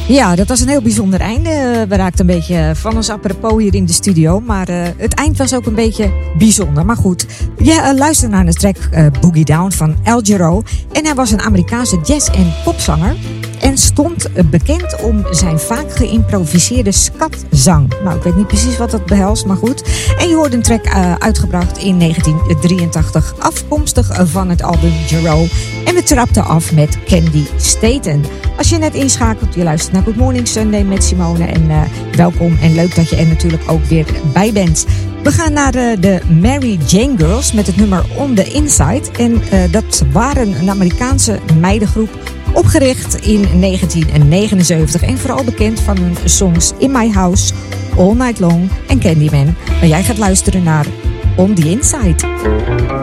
Ja, dat was een heel bijzonder einde. We raakten een beetje van ons apropos hier in de studio. Maar het eind was ook een beetje bijzonder. Maar goed, je luisterde naar de track Boogie Down van Al Jarreau. En hij was een Amerikaanse jazz- en popzanger. En stond bekend om zijn vaak geïmproviseerde skatzang. Nou, ik weet niet precies wat dat behelst, maar goed. En je hoort een track uitgebracht in 1983. Afkomstig van het album Jarreau. En we trapten af met Candi Staton. Als je net inschakelt, je luistert naar Good Morning Sunday met Simone. En welkom en leuk dat je er natuurlijk ook weer bij bent. We gaan naar de Mary Jane Girls met het nummer On The Inside. En dat waren een Amerikaanse meidengroep. Opgericht in 1979 en vooral bekend van hun songs In My House, All Night Long en Candyman. Maar jij gaat luisteren naar On The Inside.